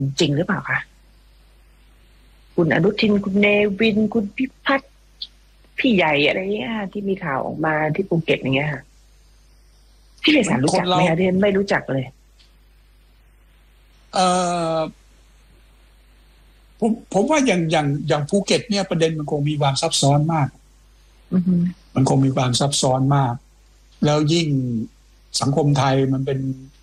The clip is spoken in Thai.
จริงหรือเปล่าคะคุณอนุทินคุณเนวินคุณพิพัฒน์พี่ใหญ่อะไรเงี้ยที่มีข่าวออกมาที่ภูเก็ตอย่างเงี้ยค่ะพี่เปสารรู้จักไหมคะที่ไม่รู้จักเลยเอ่อผมว่าอย่างภูเก็ตเนี่ยประเด็นมันคงมีความซับซ้อนมากอือฮึมันคงมีความซับซ้อนมากแล้วยิ่งสังคมไทยมันเป็น